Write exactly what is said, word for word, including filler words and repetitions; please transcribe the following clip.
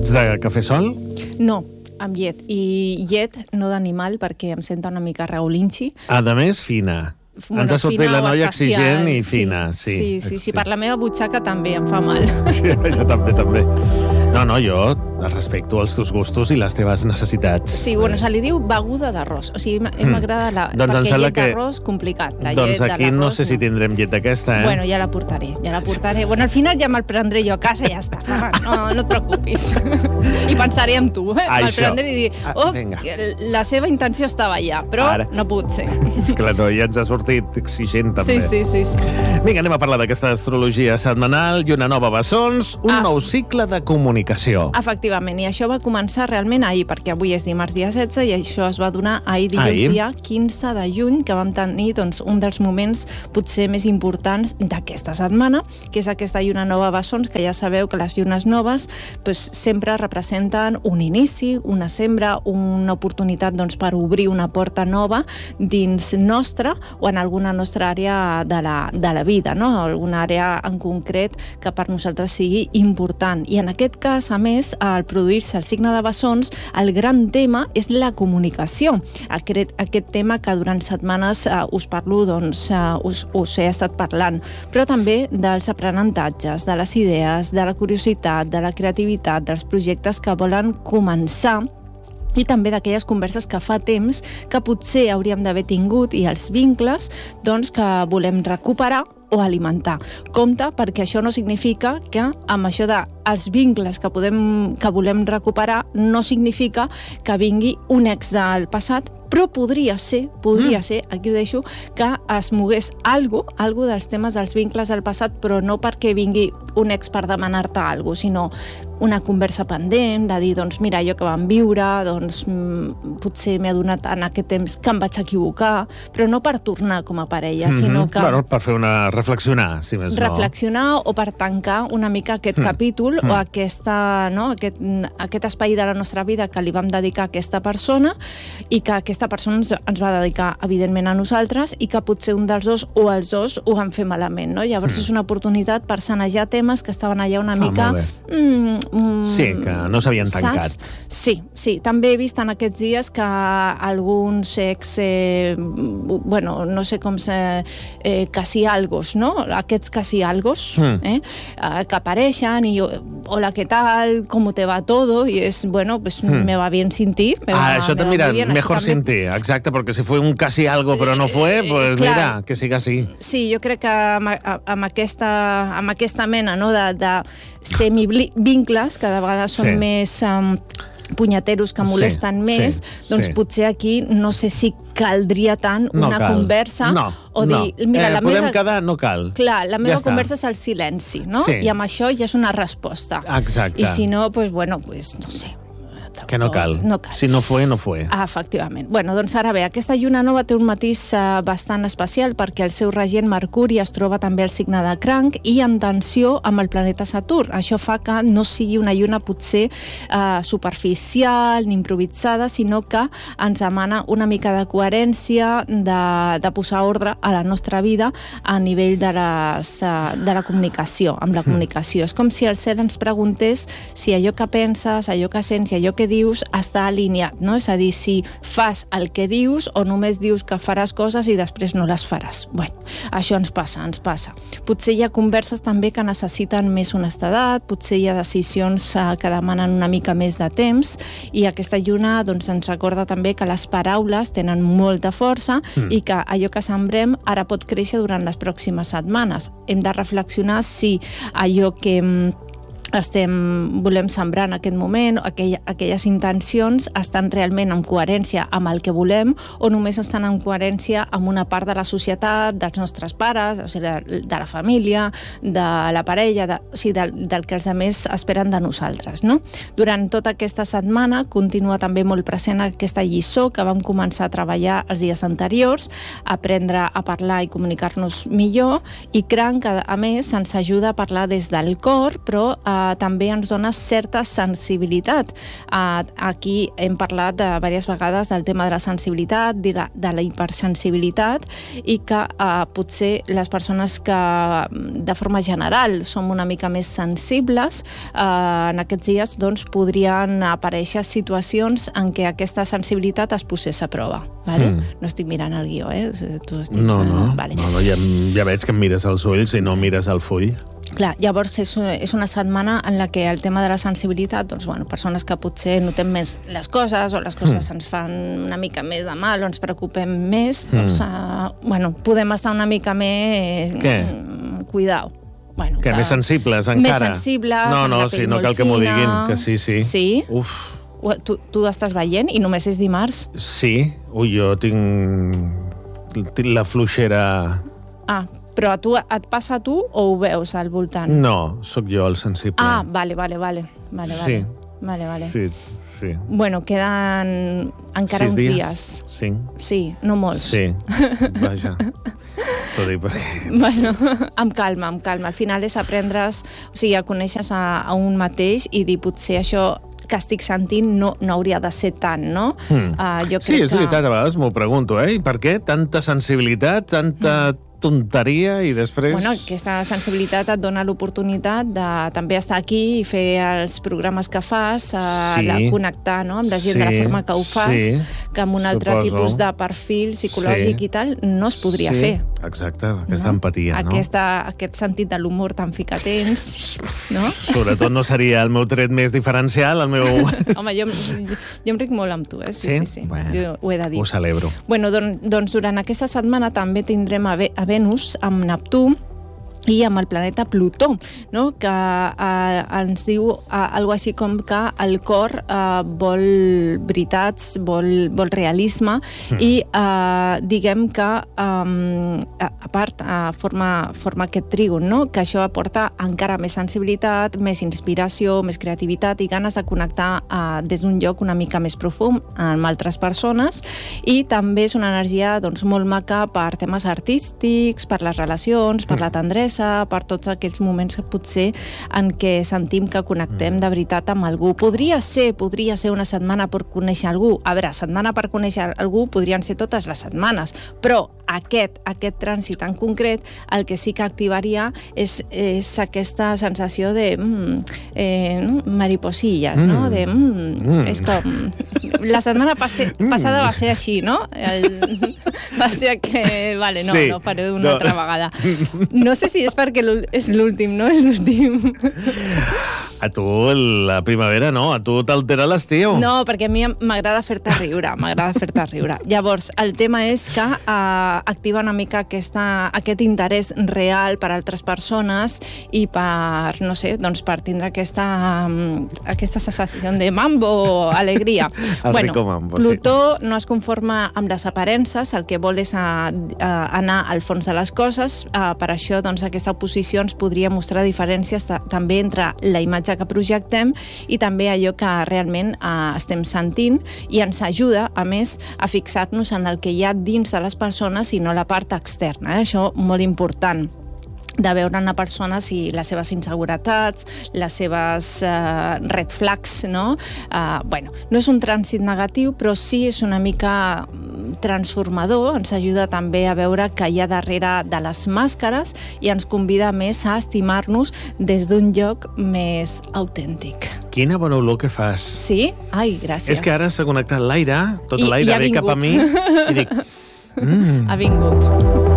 Ets de cafè sol? No, amb llet. I llet no d'animal perquè em sento una mica raulinxi. A més, fina. Ens ha sortit la noia exigent i fina. Sí, sí, sí, sí, per la meva butxaca també em fa mal. Sí, jo també, també. No, no, jo respecto els teus gustos i les teves necessitats. Sí, bueno, se li diu beguda d'arròs. O sigui, m'agrada la... Doncs perquè llet que... d'arròs, complicat. La doncs llet aquí no sé si tindrem llet d'aquesta, eh? Bueno, ja la portaré, ja la portaré. Bueno, al final ja me'l prendré jo a casa i ja està, Ferran. No, no et preocupis. I pensaré en tu, eh? Me'l prendré i dir, oh, la seva intenció estava allà, però Ara. no pot ser. És que la noia ens ha sortit exigent, també. Sí, sí, sí, sí. Vinga, anem a parlar d'aquesta astrologia setmanal i una nova bessons, un ah. nou cicle de comunicació. Efectivament, i això va començar realment ahir, perquè avui és dimarts dia setze i això es va donar ahir dilluns ahir. dia quinze de juny, que vam tenir doncs, un dels moments potser més importants d'aquesta setmana, que és aquesta lluna nova bessons, que ja sabeu que les llunes noves doncs, sempre representen un inici, una sembra, una oportunitat doncs, per obrir una porta nova dins nostra o en alguna nostra àrea de la, de la vida, no? Alguna àrea en concret que per nosaltres sigui important. I en aquest cas, a més, al produir-se el signe de bessons, el gran tema és la comunicació. Aquest, aquest tema que durant setmanes eh, us parlo, doncs, eh, us, us he estat parlant, però també dels aprenentatges, de les idees, de la curiositat, de la creativitat, dels projectes que volen començar i també d'aquelles converses que fa temps que potser hauríem d'haver tingut i els vincles doncs, que volem recuperar o alimentar. Compte, perquè això no significa que amb això dels vincles que, podem, que volem recuperar no significa que vingui un ex del passat, però podria ser, podria mm. ser, aquí ho deixo, que es mogués algo, algo dels temes dels vincles del passat, però no perquè vingui un ex per demanar-te alguna cosa, sinó una conversa pendent, de dir, doncs mira, allò que vam viure, doncs mm, potser m'he adonat en aquest temps que em vaig equivocar, però no per tornar com a parella, mm-hmm. sinó que... Bueno, per fer una... reflexionar, si més no. Reflexionar o per tancar una mica aquest mm. capítol mm. o aquesta, no, aquest, aquest espai de la nostra vida que li vam dedicar a aquesta persona i que aquesta persona ens, ens va dedicar, evidentment, a nosaltres i que potser un dels dos o els dos ho van fer malament, no? Llavors mm. és una oportunitat per sanejar temes que estaven allà una mica... Ah, mm, mm, sí, que no s'havien tancat. Saps? Sí, sí. També he vist en aquests dies que alguns ex, eh, bueno, no sé com se... Eh, casi algos, no? Aquests casi algos, mm. eh? Uh, que apareixen i hola, ¿qué tal? ¿Cómo te va todo? Y es, bueno, pues mm. me va bien sin ti. Me ah, va, això també, mira, bien, mejor sin ti, exacte, perquè si fue un casi algo però no fue, pues eh, mira, que siga así. Sí, jo crec que amb, amb, aquesta, amb aquesta mena no, de, de semivincles, que de vegades són sí. més... Um, punyeteros que molesten sí, més, sí, doncs sí. potser aquí no sé si caldria tant no una cal. conversa no, o dir, no. mira, eh, la podem meva... quedar, no cal. Clar, la meva ja conversa està. és el silenci, no? Sí. I amb això ja és una resposta. Exacte. I si no, pues, bueno, pues, no sé. Que no cal. no cal. Si no fue, no fue. Ah, efectivament. Bueno, doncs ara bé, aquesta lluna nova té un matís uh, bastant especial perquè el seu regent Mercuri es troba també al signe de Cranc i en tensió amb el planeta Saturn. Això fa que no sigui una lluna potser uh, superficial ni improvisada, sinó que ens demana una mica de coherència, de, de posar ordre a la nostra vida a nivell de, les, uh, de la comunicació, amb la comunicació. Mm. És com si el cel ens preguntés si allò que penses, allò que sents i allò que dius està alineat, no? És a dir, si fas el que dius o només dius que faràs coses i després no les faràs. Bueno, això ens passa, ens passa. Potser hi ha converses també que necessiten més honestedat, potser hi ha decisions eh, que demanen una mica més de temps i aquesta lluna doncs, ens recorda també que les paraules tenen molta força mm. i que allò que sembrem ara pot créixer durant les pròximes setmanes. Hem de reflexionar si allò que estem, volem sembrar en aquest moment, aquell, aquelles intencions estan realment en coherència amb el que volem o només estan en coherència amb una part de la societat, dels nostres pares, o sigui, de, de la família, de la parella, de, o sigui, del, del que els altres esperen de nosaltres, no? Durant tota aquesta setmana continua també molt present aquesta lliçó que vam començar a treballar els dies anteriors, aprendre a parlar i comunicar-nos millor, i Cranc, a més, ens ajuda a parlar des del cor, però a eh, també ens dona certa sensibilitat. Eh, aquí hem parlat de, diverses vegades del tema de la sensibilitat, de la, de la hipersensibilitat, i que eh, potser les persones que de forma general som una mica més sensibles, eh, en aquests dies doncs, podrien aparèixer situacions en què aquesta sensibilitat es posés a prova. Vale? Mm. No estic mirant el guió, eh? Tu estic... No, no, vale. no, no ja, ja veig que em mires als ulls i no mires al full. Clar, llavors és, és una setmana en la que el tema de la sensibilitat, doncs, bueno, persones que potser notem més les coses o les coses mm. ens fan una mica més de mal o ens preocupem més, doncs, mm. uh, bueno, podem estar una mica més... Què? Cuidao. Bueno, que, que més sensibles, encara? Més sensibles, no, no, sí, no cal que m'ho diguin, que sí, sí. Sí? Uf. Tu, tu estàs veient i només és dimarts? Sí. Ui, jo tinc, tinc la fluixera... Ah, però a tu, et passa a tu o ho veus al voltant? No, sóc jo el sensible. Ah, vale, vale, vale. vale, vale. Sí. Vale, vale. Sí, sí. Bueno, queden encara Sis uns dies? dies. Cinc? Sí, no molts. Sí, vaja. T'ho dic perquè... Bueno, amb calma, amb calma. Al final és aprendre's, o sigui, a conèixer a, a un mateix i dir, potser això que estic sentint no, no hauria de ser tant, no? Mm. Uh, jo sí, crec és veritat, a vegades m'ho pregunto, eh? I per què tanta sensibilitat, tanta... Mm. tonteria i després... Bueno, aquesta sensibilitat et dona l'oportunitat de també estar aquí i fer els programes que fas, a sí. la, connectar no? amb la gent sí. de la forma que ho fas, sí. que amb un altre Suposo. tipus de perfil psicològic sí. i tal no es podria sí. fer. Exacte, aquesta no? empatia, aquesta, no? Aquest sentit de l'humor tan fi que tens, no? Sobretot no seria el meu tret més diferencial, el meu... Home, jo, jo, jo em ric molt amb tu, eh? Sí, sí, sí. sí. Bueno, jo ho he de dir. Ho celebro. Bueno, doncs, doncs durant aquesta setmana també tindrem a, a Venus amb Neptú i amb el planeta Plutó, no? que eh, ens diu eh, algo així com que el cor eh, vol veritats, vol, vol realisme mm. i eh, diguem que eh, a part eh, forma, forma aquest trígon, no? que això aporta encara més sensibilitat, més inspiració, més creativitat i ganes de connectar eh, des d'un lloc una mica més profund amb altres persones, i també és una energia doncs, molt maca per temes artístics, per les relacions, per mm. la tendresa, per tots aquells moments que potser en què sentim que connectem de veritat amb algú. Podria ser, podria ser una setmana per conèixer algú. A veure, setmana per conèixer algú podrien ser totes les setmanes, però aquest, aquest trànsit en concret el que sí que activaria és, és aquesta sensació de mm, eh, mariposillas, mm. no? De, mm, mm. És com... La setmana passe, passada va ser així, no? El, va ser que... Vale, no, sí. no faré una no. altra vegada. No sé si és perquè és l'últim, no? És l'últim. A tu la primavera no, a tu t'altera l'estiu. No, perquè a mi m'agrada fer-te riure, m'agrada fer-te riure. Llavors, el tema és que eh, activa una mica aquesta, aquest interès real per a altres persones i per, no sé, doncs per tindre aquesta, aquesta sensació de mambo, alegria. Bueno, mambo, Plutó sí. no es conforma amb les aparences, el que vol és a, a anar al fons de les coses, a, per això doncs, aquesta oposició ens podria mostrar diferències també entre la imatge que projectem i també allò que realment eh, estem sentint, i ens ajuda, a més, a fixar-nos en el que hi ha dins de les persones i no la part externa. Eh? Això molt important, de veure una persona si les seves inseguretats, les seves eh, red flags, no? Eh, bueno, no és un trànsit negatiu, però sí és una mica transformador, ens ajuda també a veure que hi ha darrere de les màscares i ens convida més a estimar-nos des d'un lloc més autèntic. Quina bona olor que fas. Sí? Ai, gràcies. És que ara s'ha connectat l'aire, tot l'aire ve cap a mi i dic... Mm. Ha vingut.